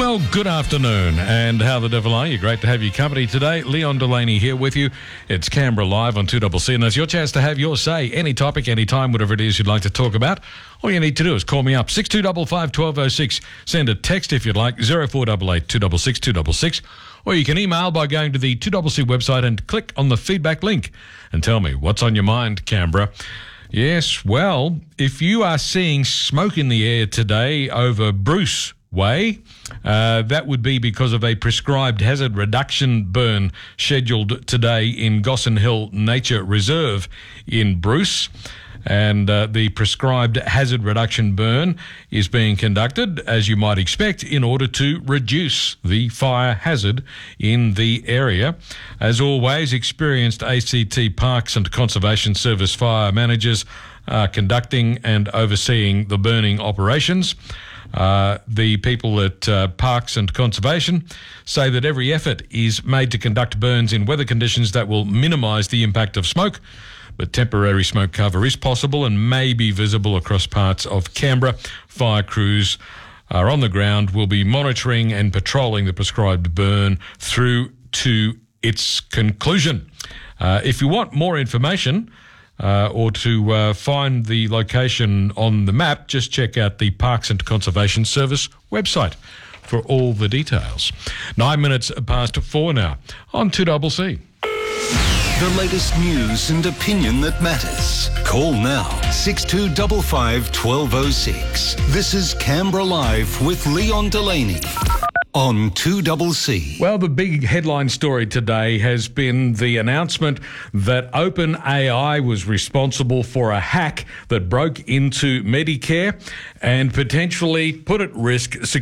Well, good afternoon, and how the devil are you? Great to have your company today. Leon Delaney here with you. It's Canberra Live on 2CC, and it's your chance to have your say. Any topic, any time, whatever it is you'd like to talk about. All you need to do is call me up, 6255 1206. Send a text if you'd like, 0488 266 266. Or you can email by going to the 2CC website and click on the feedback link and tell me what's on your mind, Canberra. Yes, well, if you are seeing smoke in the air today over Bruce Way, that would be because of a prescribed hazard reduction burn scheduled today in Gossan Hill Nature Reserve in Bruce. And the prescribed hazard reduction burn is being conducted, as you might expect, in order to reduce the fire hazard in the area. As always, experienced ACT Parks and Conservation Service fire managers are conducting and overseeing the burning operations. The people at Parks and Conservation say that every effort is made to conduct burns in weather conditions that will minimise the impact of smoke, but temporary smoke cover is possible and may be visible across parts of Canberra. Fire crews are on the ground, will be monitoring and patrolling the prescribed burn through to its conclusion. If you want more information or to find the location on the map, just check out the Parks and Conservation Service website for all the details. 9 minutes past 4 now on 2CC. The latest news and opinion that matters. Call now, 6255 1206. This is Canberra Live with Leon Delaney on 2CC. Well, the big headline story today has been the announcement that OpenAI was responsible for a hack that broke into Medicare and potentially put at risk